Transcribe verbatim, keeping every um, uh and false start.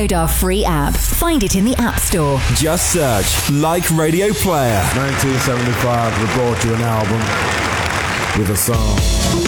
Download our free app. Find it in the App Store. Just search Like Radio Player. nineteen seventy-five, we brought you an album with a song.